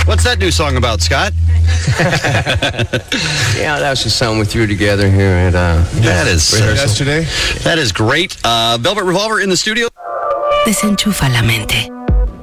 What's that new song about, Scott? Yeah, that was just something we threw together here at That is Yesterday? That is great. Velvet Revolver in the studio. Desenchufa la mente.